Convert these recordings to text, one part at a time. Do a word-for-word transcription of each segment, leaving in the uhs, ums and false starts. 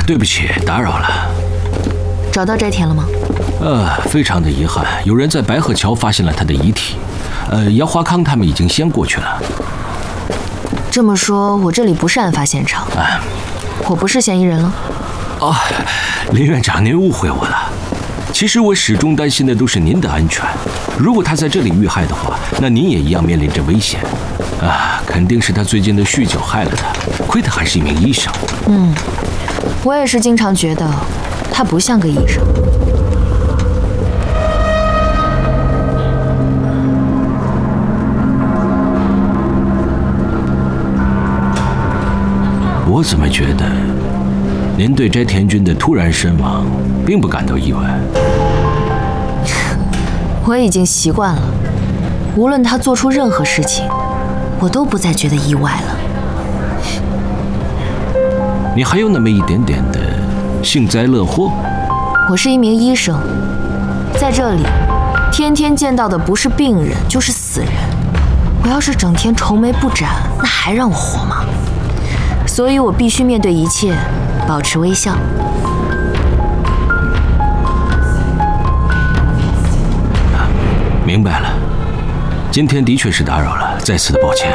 对不起，打扰了。 找到斋田了吗？ 呃，非常的遗憾，有人在白鹤桥发现了他的遗体。呃，姚华康他们已经先过去了。 这么说，我这里不是案发现场， 啊， 我不是嫌疑人了。 哦，林院长，您误会我了。其实我始终担心的都是您的安全。如果他在这里遇害的话，那您也一样面临着危险。啊，肯定是他最近的酗酒害了他。亏他还是一名医生。 嗯，我也是经常觉得他不像个医生。 我怎么觉得您对斋田君的突然身亡并不感到意外？ 我已经习惯了，无论他做出任何事情，我都不再觉得意外了。 你还有那么一点点的幸灾乐祸？ 我是一名医生，在这里，天天见到的不是病人就是死人。我要是整天愁眉不展，那还让我活吗？所以我必须面对一切，保持微笑。 明白了，今天的确是打扰了，再次的抱歉。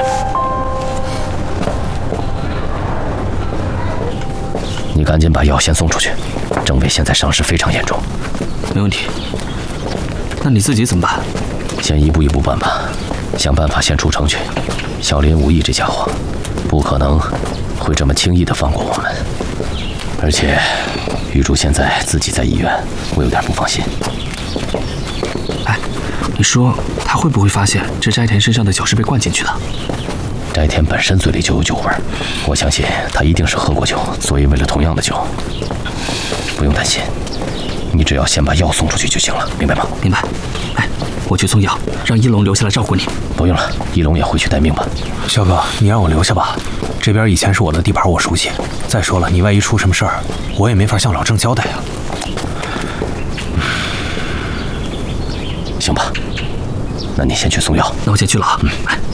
你赶紧把药先送出去，郑伟现在伤势非常严重。 没问题。那你自己怎么办？ 先一步一步办吧，想办法先出城去。小林无义这家伙，不可能会这么轻易的放过我们。而且，玉珠现在自己在医院，我有点不放心。 哎，你说他会不会发现这斋田身上的酒是被灌进去的？ 斋田本身嘴里就有酒味儿，我相信他一定是喝过酒，所以为了同样的酒。不用担心，你只要先把药送出去就行了，明白吗？ 明白。哎，我去送药，让一龙留下来照顾你。 不用了，一龙也回去待命吧。 肖哥，你让我留下吧，这边以前是我的地盘，我熟悉。再说了，你万一出什么事儿，我也没法向老郑交代啊。 行吧，那你先去送药。 那我先去了啊。嗯。哎。